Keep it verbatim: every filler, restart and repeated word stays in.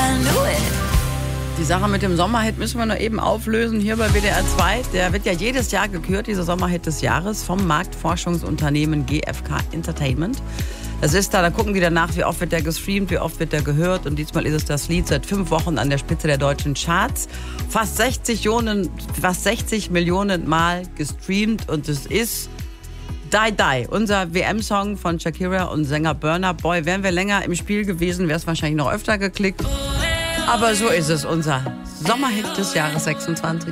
knew it. Die Sache mit dem Sommerhit müssen wir noch eben auflösen hier bei W D R zwei. Der wird ja jedes Jahr gekürt, dieser Sommerhit des Jahres, vom Marktforschungsunternehmen G F K Entertainment. Das ist da, da gucken die danach, wie oft wird der gestreamt, wie oft wird der gehört. Und diesmal ist es das Lied seit fünf Wochen an der Spitze der deutschen Charts. Fast sechzig Millionen, fast sechzig Millionen Mal gestreamt. Und es ist Die Die, unser W M-Song von Shakira und Sänger Burna Boy. Wären wir länger im Spiel gewesen, wäre es wahrscheinlich noch öfter geklickt. Aber so ist es, unser Sommerhit des Jahres sechsundzwanzig.